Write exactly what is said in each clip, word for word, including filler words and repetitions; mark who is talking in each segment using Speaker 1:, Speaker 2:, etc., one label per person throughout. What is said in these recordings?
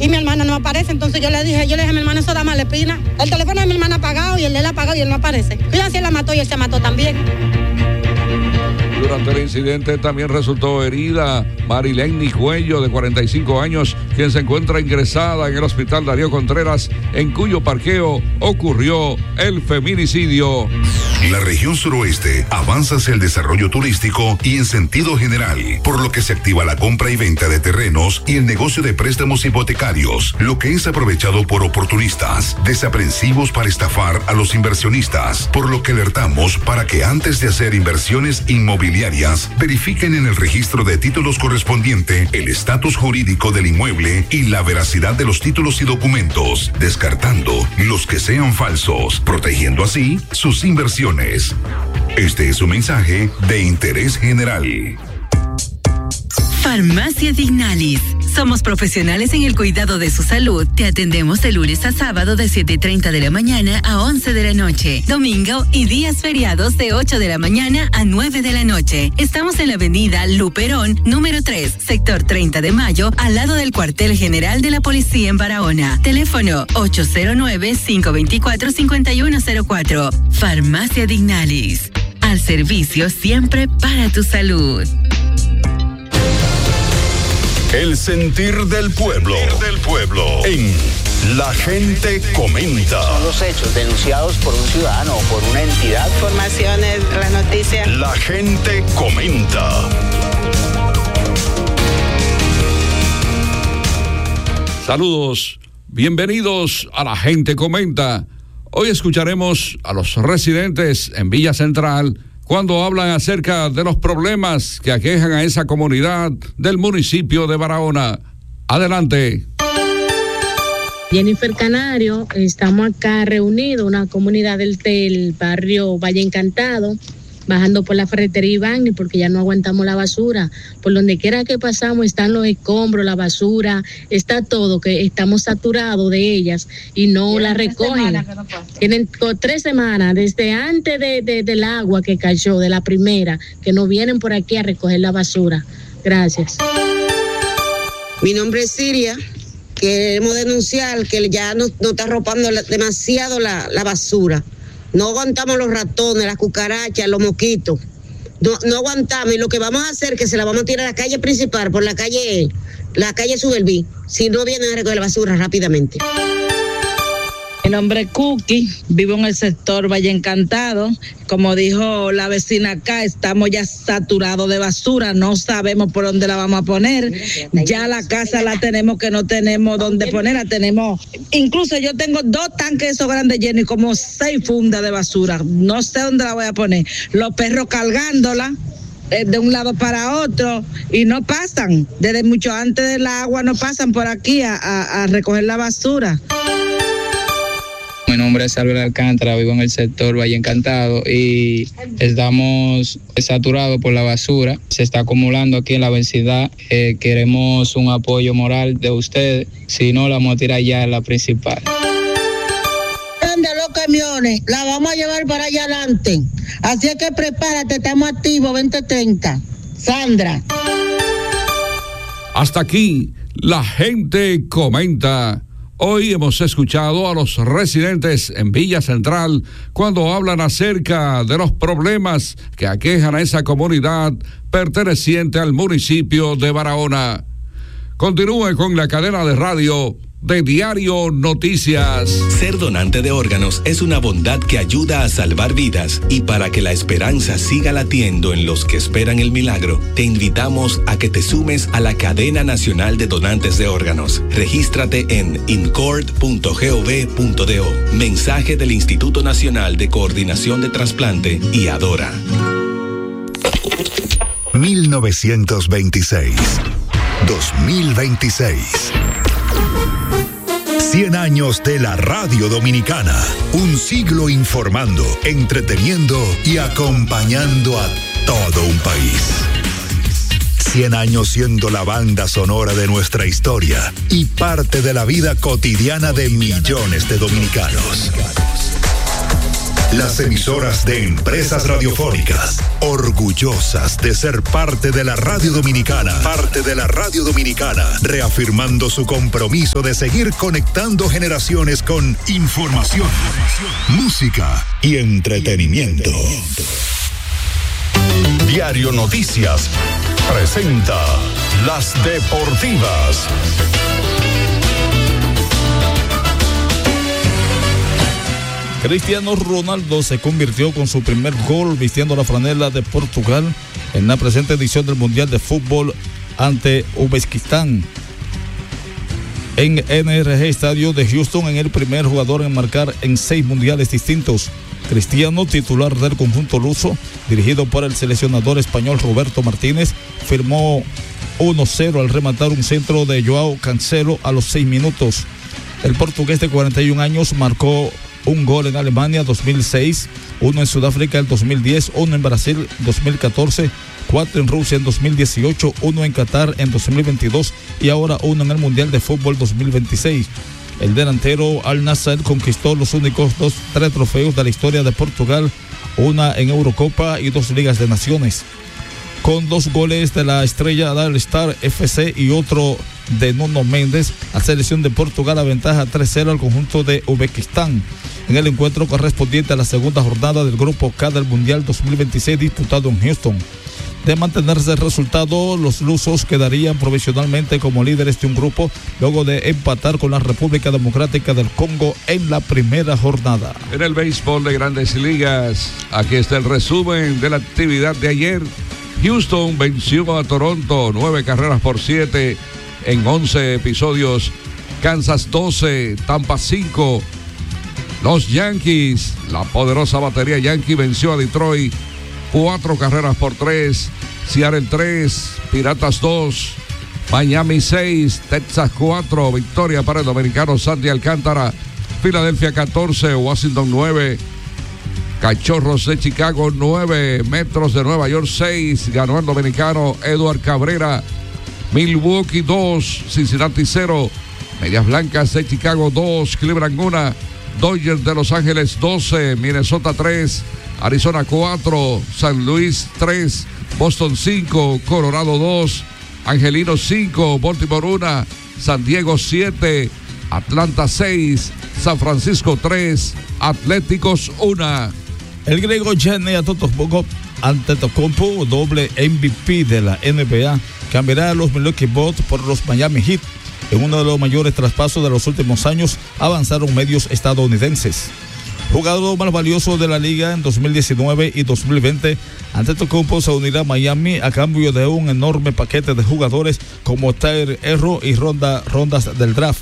Speaker 1: y mi hermana no aparece. Entonces yo le dije, yo le dije a mi hermana, eso da mala espina. El teléfono de mi hermana apagado y el de él apagado y él no aparece. Y así él la mató y él se mató también.
Speaker 2: Durante el incidente también resultó herida Marilene Cuello, de cuarenta y cinco años, quien se encuentra ingresada en el hospital Darío Contreras, en cuyo parqueo ocurrió el feminicidio.
Speaker 3: La región suroeste avanza hacia el desarrollo turístico y en sentido general, por lo que se activa la compra y venta de terrenos y el negocio de préstamos hipotecarios, lo que es aprovechado por oportunistas, desaprensivos para estafar a los inversionistas, por lo que alertamos para que antes de hacer inversiones inmobiliarias, verifiquen en el registro de títulos correspondiente el estatus jurídico del inmueble y la veracidad de los títulos y documentos, descartando los que sean falsos, protegiendo así sus inversiones. Este es un mensaje de interés general.
Speaker 4: Farmacia Dignalis. Somos profesionales en el cuidado de su salud. Te atendemos de lunes a sábado de siete y treinta de la mañana a once de la noche. Domingo y días feriados de ocho de la mañana a nueve de la noche. Estamos en la avenida Luperón, número tres, sector treinta de mayo, al lado del cuartel general de la policía en Barahona. Teléfono ocho cero nueve, cinco dos cuatro, cinco uno cero cuatro. Farmacia Dignalis. Al servicio siempre para tu salud.
Speaker 5: El sentir del pueblo, del pueblo, en La Gente Comenta.
Speaker 6: Son los hechos denunciados por un ciudadano o por una entidad.
Speaker 7: Informaciones, las noticias.
Speaker 5: La Gente Comenta.
Speaker 2: Saludos, bienvenidos a La Gente Comenta. Hoy escucharemos a los residentes en Villa Central cuando hablan acerca de los problemas que aquejan a esa comunidad del municipio de Barahona. Adelante.
Speaker 8: Jennifer Canario, estamos acá reunidos, una comunidad del, del barrio Valle Encantado, bajando por la ferretería Iván, porque ya no aguantamos la basura. Por donde quiera que pasamos están los escombros, la basura, está todo, que estamos saturados de ellas y no la recogen. No Tienen tres semanas, desde antes de, de, del agua que cayó, de la primera, que no vienen por aquí a recoger la basura. Gracias.
Speaker 9: Mi nombre es Siria. Queremos denunciar que ya nos, nos está arropando demasiado la, la basura. No aguantamos los ratones, las cucarachas, los mosquitos. No, no aguantamos. Y lo que vamos a hacer es que se la vamos a tirar a la calle principal, por la calle, la calle Subelví, si no vienen a recoger la basura rápidamente.
Speaker 10: Mi nombre es Cookie, vivo en el sector Valle Encantado. Como dijo la vecina acá, estamos ya saturados de basura, no sabemos por dónde la vamos a poner. Ya la casa la tenemos que no tenemos dónde ponerla, tenemos, incluso yo tengo dos tanques esos grandes llenos y como seis fundas de basura, no sé dónde la voy a poner. Los perros cargándola eh, de un lado para otro y no pasan, desde mucho antes del agua no pasan por aquí a, a, a recoger la basura.
Speaker 11: Mi nombre es Álvaro Alcántara, vivo en el sector Valle Encantado y estamos saturados por la basura. Se está acumulando aquí en la vecindad. Eh, queremos un apoyo moral de ustedes. Si no, la vamos a tirar ya en la principal.
Speaker 12: De los camiones, la vamos a llevar para allá adelante. Así es que prepárate, estamos activos, veinte treinta. Sandra.
Speaker 2: Hasta aquí, La Gente Comenta. Hoy hemos escuchado a los residentes en Villa Central cuando hablan acerca de los problemas que aquejan a esa comunidad perteneciente al municipio de Barahona. Continúe con la cadena de radio de Diario Noticias.
Speaker 13: Ser donante de órganos es una bondad que ayuda a salvar vidas, y para que la esperanza siga latiendo en los que esperan el milagro, te invitamos a que te sumes a la cadena nacional de donantes de órganos. Regístrate en incord punto gov punto do. Mensaje del Instituto Nacional de Coordinación de Trasplante y Adora.
Speaker 3: mil novecientos veintiséis. dos mil veintiséis. cien años de la radio dominicana. Un siglo informando, entreteniendo y acompañando a todo un país. cien años siendo la banda sonora de nuestra historia y parte de la vida cotidiana de millones de dominicanos.
Speaker 5: Las emisoras de Empresas Radiofónicas, orgullosas de ser parte de la radio dominicana, parte de la radio dominicana, reafirmando su compromiso de seguir conectando generaciones con información, música y entretenimiento. Diario Noticias presenta Las Deportivas.
Speaker 14: Cristiano Ronaldo se convirtió con su primer gol vistiendo la franela de Portugal en la presente edición del Mundial de Fútbol ante Uzbekistán. En N R G Estadio de Houston, en el primer jugador en marcar en seis mundiales distintos. Cristiano, titular del conjunto luso, dirigido por el seleccionador español Roberto Martínez, firmó uno cero al rematar un centro de Joao Cancelo a los seis minutos. El portugués de cuarenta y un años marcó un gol en Alemania dos mil seis, uno en Sudáfrica en dos mil diez, uno en Brasil dos mil catorce, cuatro en Rusia en dos mil dieciocho, uno en Qatar en dos mil veintidós y ahora uno en el Mundial de Fútbol dos mil veintiséis. El delantero Al Nassr conquistó los únicos dos, tres trofeos de la historia de Portugal, una en Eurocopa y dos Ligas de Naciones. Con dos goles de la estrella del Star F C y otro de Nuno Méndez, la selección de Portugal aventaja tres cero al conjunto de Uzbekistán en el encuentro correspondiente a la segunda jornada del Grupo K del Mundial dos mil veintiséis disputado en Houston. De mantenerse el resultado, los lusos quedarían provisionalmente como líderes de un grupo luego de empatar con la República Democrática del Congo en la primera jornada.
Speaker 2: En el béisbol de Grandes Ligas, aquí está el resumen de la actividad de ayer. Houston venció a Toronto nueve carreras por siete en once episodios. Kansas doce, Tampa cinco. Los Yankees, la poderosa batería Yankee venció a Detroit cuatro carreras por tres. Seattle tres, Piratas dos. Miami seis, Texas cuatro. Victoria para el dominicano Sandy Alcántara. Filadelfia catorce, Washington nueve. Cachorros de Chicago nueve, Metros de Nueva York seis, ganó el dominicano Edward Cabrera. Milwaukee dos, Cincinnati cero, Medias Blancas de Chicago dos, Cleveland uno, Dodgers de Los Ángeles doce, Minnesota tres, Arizona cuatro, San Luis tres, Boston cinco, Colorado dos, Angelinos cinco, Baltimore uno, San Diego siete, Atlanta seis, San Francisco tres, Atléticos uno.
Speaker 14: El griego Giannis Antetokounmpo, doble M V P de la N B A, cambiará a los Milwaukee Bucks por los Miami Heat. En uno de los mayores traspasos de los últimos años, avanzaron medios estadounidenses. Jugador más valioso de la liga en dos mil diecinueve y dos mil veinte, Antetokounmpo se unirá a Miami a cambio de un enorme paquete de jugadores como Tyler Herro y ronda, rondas del draft.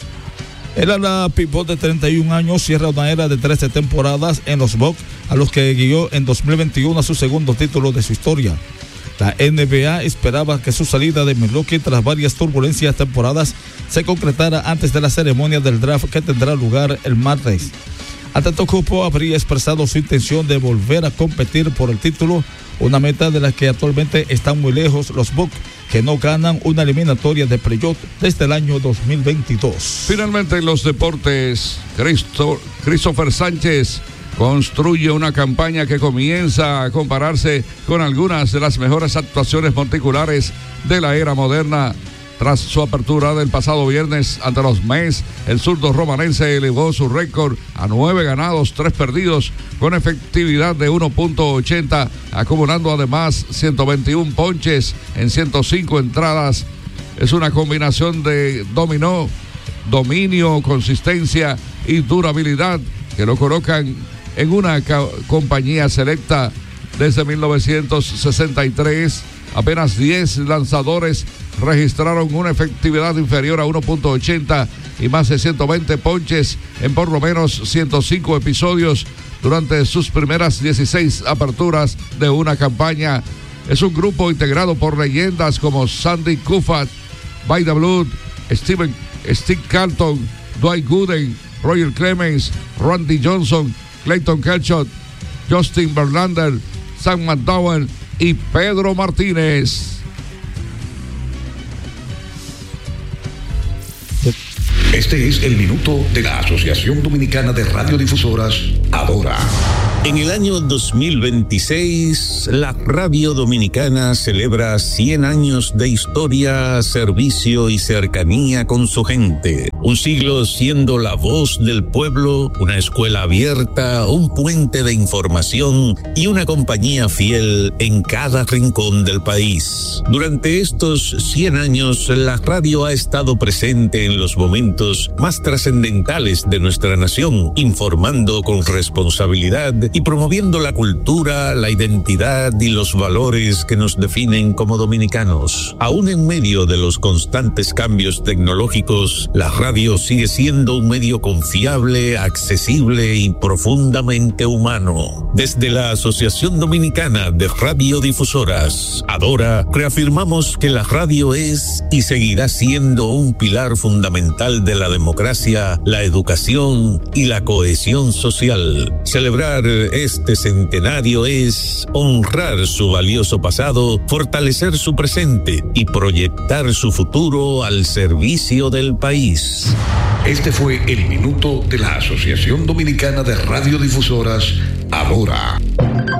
Speaker 14: El ala pivot de treinta y un años cierra una era de trece temporadas en los Bucks, a los que guió en dos mil veintiuno a su segundo título de su historia. La N B A esperaba que su salida de Milwaukee tras varias turbulencias temporadas se concretara antes de la ceremonia del draft que tendrá lugar el martes. Antetokounmpo habría expresado su intención de volver a competir por el título, una meta de la que actualmente están muy lejos los Bucks, que no ganan una eliminatoria de playoff desde el año dos mil veintidós.
Speaker 2: Finalmente en los deportes, Cristo, Christopher Sánchez construye una campaña que comienza a compararse con algunas de las mejores actuaciones monticulares de la era moderna. Tras su apertura del pasado viernes ante los Mets, el zurdo romanense elevó su récord a nueve ganados, tres perdidos, con efectividad de uno punto ochenta, acumulando además ciento veintiún ponches en ciento cinco entradas. Es una combinación de dominó, dominio, consistencia y durabilidad que lo colocan en una ca- compañía selecta desde mil novecientos sesenta y tres. Apenas diez lanzadores registraron una efectividad inferior a uno punto ochenta y más de ciento veinte ponches en por lo menos ciento cinco episodios durante sus primeras dieciséis aperturas de una campaña. Es un grupo integrado por leyendas como Sandy Koufax, By the Blood, Steven, Steve Carlton, Dwight Gooden, Roger Clemens, Randy Johnson, Clayton Kershaw, Justin Verlander, Sam McDowell y Pedro Martínez.
Speaker 5: Este es el minuto de la Asociación Dominicana de Radiodifusoras, A
Speaker 3: Adora.
Speaker 15: En el año dos mil veintiséis, la Radio Dominicana celebra cien años de historia, servicio y cercanía con su gente. Un siglo siendo la voz del pueblo, una escuela abierta, un puente de información y una compañía fiel en cada rincón del país. Durante estos cien años, la radio ha estado presente en los momentos más trascendentales de nuestra nación, informando con responsabilidad y promoviendo la cultura, la identidad y los valores que nos definen como dominicanos. Aún en medio de los constantes cambios tecnológicos, la radio sigue siendo un medio confiable, accesible y profundamente humano. Desde la Asociación Dominicana de Radiodifusoras, Adora, reafirmamos que la radio es y seguirá siendo un pilar fundamental de la democracia, la educación y la cohesión social. Celebrar este centenario es honrar su valioso pasado, fortalecer su presente y proyectar su futuro al servicio del país.
Speaker 3: Este fue el minuto de la Asociación Dominicana de Radiodifusoras, Adora.